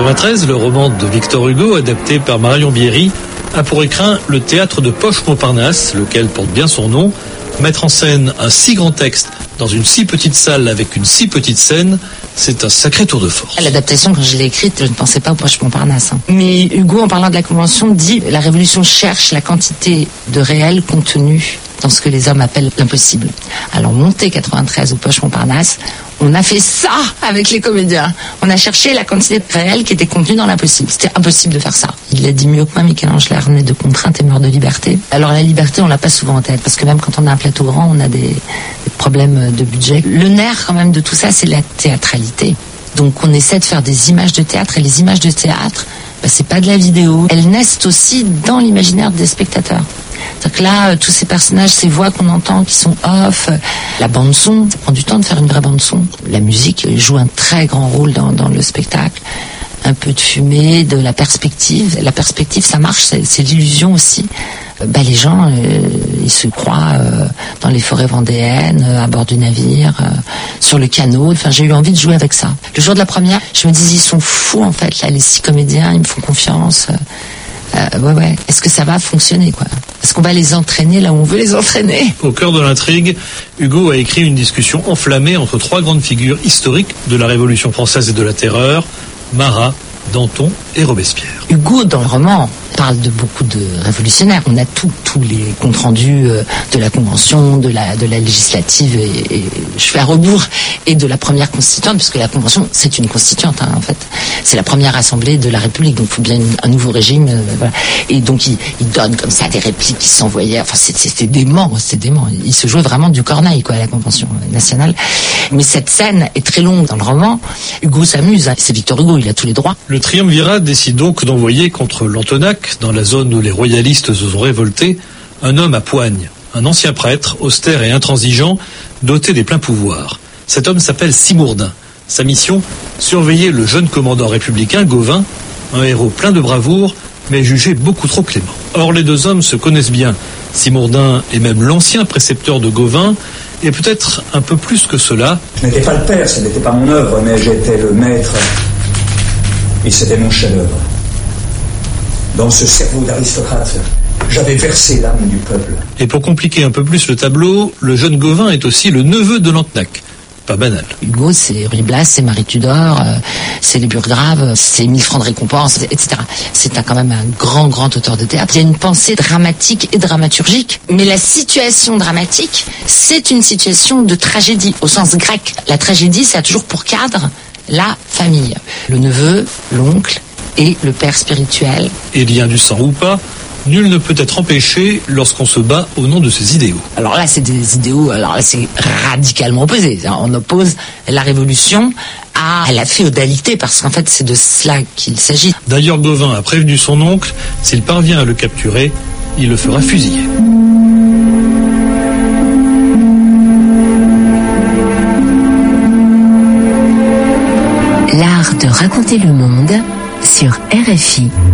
1893, le roman de Victor Hugo, adapté par Marion Bierry, a pour écrin le théâtre de Poche-Montparnasse, lequel porte bien son nom. Mettre en scène un si grand texte dans une si petite salle avec une si petite scène, c'est un sacré tour de force. L'adaptation, quand je l'ai écrite, je ne pensais pas au Poche-Montparnasse. Mais Hugo, en parlant de la Convention, dit « La Révolution cherche la quantité de réel contenu dans ce que les hommes appellent l'impossible ». Alors, monté 93 au Poche-Montparnasse, on a fait ça avec les comédiens. On a cherché la quantité de réel qui était contenue dans l'impossible. C'était impossible de faire ça. Il l'a dit mieux que moi, Michel-Ange, né de contraintes et mort de liberté. Alors la liberté, on l'a pas souvent en tête, parce que même quand on a un plateau grand, on a des problèmes de budget. Le nerf quand même de tout ça, c'est la théâtralité. Donc on essaie de faire des images de théâtre, et les images de théâtre, c'est pas de la vidéo. Elles naissent aussi dans l'imaginaire des spectateurs. C'est-à-dire que là, tous ces personnages, ces voix qu'on entend qui sont off, la bande-son, ça prend du temps de faire une vraie bande-son. La musique joue un très grand rôle dans le spectacle. Un peu de fumée, de la perspective. La perspective, ça marche, c'est l'illusion aussi. Les gens, ils se croient dans les forêts vendéennes, à bord du navire, sur le canot. Enfin, j'ai eu envie de jouer avec ça. Le jour de la première, je me disais, ils sont fous en fait, là, les 6 comédiens, ils me font confiance. Ouais. Est-ce que ça va fonctionner, quoi? Est-ce qu'on va les entraîner là où on veut les entraîner? Au cœur de l'intrigue, Hugo a écrit une discussion enflammée entre 3 grandes figures historiques de la Révolution française et de la Terreur, Marat, Danton et Robespierre. Hugo, dans le roman, parle de beaucoup de révolutionnaires. On a tous les comptes rendus de la Convention, de la législative, et je fais à rebours, et de la première constituante, puisque la Convention, c'est une constituante, en fait. C'est la première assemblée de la République, donc il faut bien un nouveau régime. Voilà. Et donc, il donne comme ça des répliques qui s'envoyaient. Enfin, c'était dément. Il se jouait vraiment du corneille, quoi, à la Convention nationale. Mais cette scène est très longue dans le roman. Hugo s'amuse. C'est Victor Hugo, il a tous les droits. Le triumvirat décide donc d'envoyer contre Lantenac, dans la zone où les royalistes se sont révoltés, un homme à poigne, un ancien prêtre, austère et intransigeant, doté des pleins pouvoirs. Cet homme s'appelle Simourdin. Sa mission, surveiller le jeune commandant républicain, Gauvin, un héros plein de bravoure, mais jugé beaucoup trop clément. Or, les 2 hommes se connaissent bien. Simourdin est même l'ancien précepteur de Gauvin, et peut-être un peu plus que cela. Je n'étais pas le père, ce n'était pas mon œuvre, mais j'étais le maître, et c'était mon chef-d'œuvre. Dans ce cerveau d'aristocrate, j'avais versé l'âme du peuple. Et pour compliquer un peu plus le tableau, le jeune Gauvin est aussi le neveu de Lantenac. Pas banal. Hugo, c'est Ruy Blas, c'est Marie Tudor, c'est les Burgraves, c'est 1000 francs de récompense, etc. C'est quand même un grand auteur de théâtre. Il y a une pensée dramatique et dramaturgique. Mais la situation dramatique, c'est une situation de tragédie, au sens grec. La tragédie, ça a toujours pour cadre la famille. Le neveu, l'oncle et le père spirituel. Et lien du sang ou pas, nul ne peut être empêché lorsqu'on se bat au nom de ses idéaux. Alors là, c'est des idéaux, c'est radicalement opposé. On oppose la révolution à la féodalité, parce qu'en fait, c'est de cela qu'il s'agit. D'ailleurs, Gauvin a prévenu son oncle, s'il parvient à le capturer, il le fera fusiller. L'art de raconter le monde sur RFI.